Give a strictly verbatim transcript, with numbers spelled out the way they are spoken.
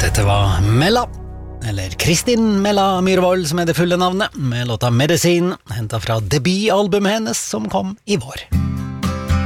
Dette var Mella, eller Kristin Mella Myhrvold som er det fulle navnet, med låta Medisin, hentet fra debutalbumet hennes som kom i vår.